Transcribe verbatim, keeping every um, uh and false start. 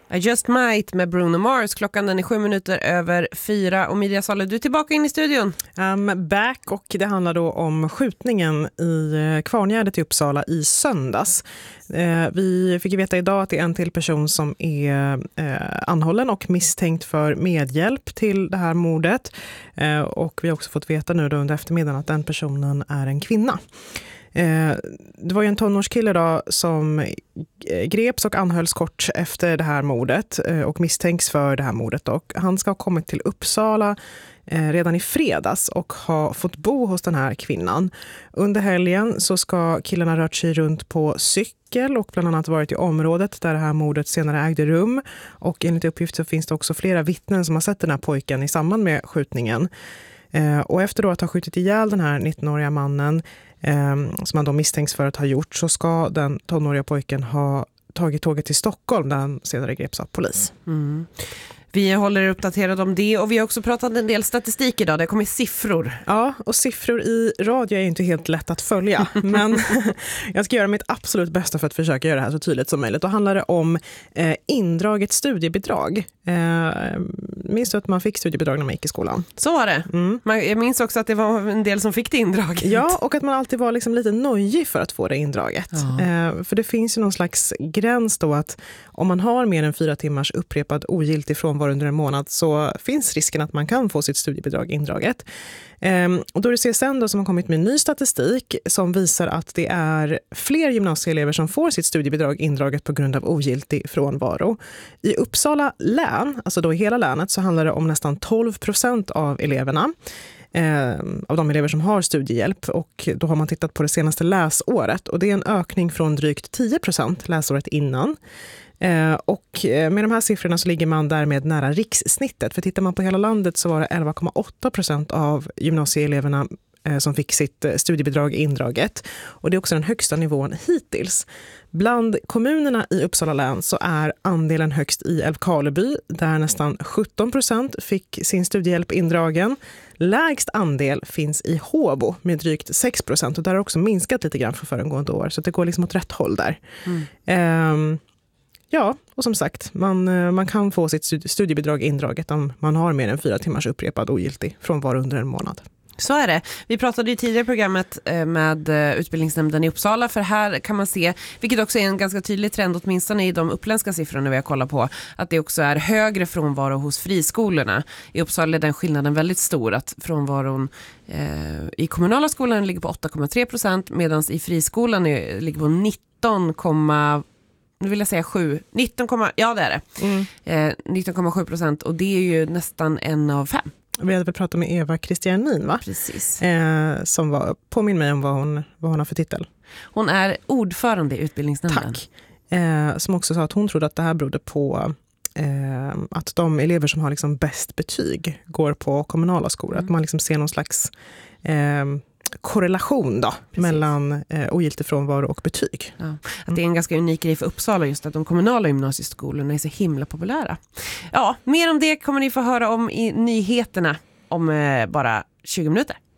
I Just Might med Bruno Mars. Klockan den är sju minuter över fyra och Mirja Saleh, du är tillbaka in i studion. Um, back och det handlar då om skjutningen i Kvarngärdet i Uppsala i söndags. Uh, vi fick ju veta idag att det är en till person som är uh, anhållen och misstänkt för medhjälp till det här mordet. Uh, och vi har också fått veta nu då under eftermiddagen att den personen är en kvinna. Eh, det var ju en tonårskille då som greps och anhölls kort efter det här mordet eh, och misstänks för det här mordet. Och han ska ha kommit till Uppsala eh, redan i fredags och ha fått bo hos den här kvinnan. Under helgen så ska killarna rört sig runt på cykel och bland annat varit i området där det här mordet senare ägde rum. Och enligt uppgift så finns det också flera vittnen som har sett den här pojken i samband med skjutningen. Eh, och efter då att ha skjutit ihjäl den här nittonåriga mannen eh, som han då misstänks för att ha gjort, så ska den tonåriga pojken ha tagit tåget till Stockholm där han senare greps av polis. Mm. Vi håller uppdaterade om det och vi har också pratat en del statistik idag. Det kommer siffror. Ja, och siffror i radio är inte helt lätt att följa. Men jag ska göra mitt absolut bästa för att försöka göra det här så tydligt som möjligt. Då handlar det om eh, indraget studiebidrag. Eh, minns du att man fick studiebidrag när man gick i skolan? Så var det. Mm. Jag minns också att det var en del som fick det indraget. Ja, och att man alltid var liksom lite nojig för att få det indraget. Eh, för det finns ju någon slags gräns då att om man har mer än fyra timmars upprepad ogiltig frånvaro under en månad så finns risken att man kan få sitt studiebidrag indraget. Ehm, och då är det C S N då som har kommit med ny statistik som visar att det är fler gymnasieelever som får sitt studiebidrag indraget på grund av ogiltig frånvaro. I Uppsala län, alltså då i hela länet, så handlar det om nästan tolv procent av eleverna. Eh, av de elever som har studiehjälp, och då har man tittat på det senaste läsåret och det är en ökning från drygt tio procent läsåret innan. Eh, och med de här siffrorna så ligger man därmed nära rikssnittet, för tittar man på hela landet så var det elva komma åtta procent av gymnasieeleverna eh, som fick sitt studiebidrag indraget, och det är också den högsta nivån hittills. Bland kommunerna i Uppsala län så är andelen högst i Älvkarleby där nästan sjutton procent fick sin studiehjälp indragen. Lägst andel finns i Håbo med drygt sex procent, och där har också minskat lite grann för föregående år, så det går liksom åt rätt håll där. Mm. Eh, Ja, och som sagt, man, man kan få sitt studiebidrag indraget om man har mer än fyra timmars upprepad ogiltig frånvaro under en månad. Så är det. Vi pratade ju tidigare i programmet med utbildningsnämnden i Uppsala, för här kan man se, vilket också är en ganska tydlig trend åtminstone i de uppländska siffrorna vi har kollat på, att det också är högre frånvaro hos friskolorna. I Uppsala är den skillnaden väldigt stor, att frånvaron eh, i kommunala skolan ligger på åtta komma tre procent medan i friskolan är, ligger på nitton, nu vill jag säga sju, nitton, ja det är det. Mm. Eh, nitton komma sju procent, och det är ju nästan en av fem. Vi hade väl pratat med Eva Kristianin, va? Precis. Eh, som var, påminn mig om vad hon, vad hon har för titel. Hon är ordförande i utbildningsnämnden. Tack. Eh, som också sa att hon trodde att det här berodde på eh, att de elever som har liksom bäst betyg går på kommunala skolor. Mm. Att man liksom ser någon slags eh, korrelation då, mellan eh, ogiltig frånvaro och betyg. Ja, att det är en ganska unik grej för Uppsala just att de kommunala gymnasieskolorna är så himla populära. Ja, mer om det kommer ni få höra om i nyheterna om eh, bara tjugo minuter.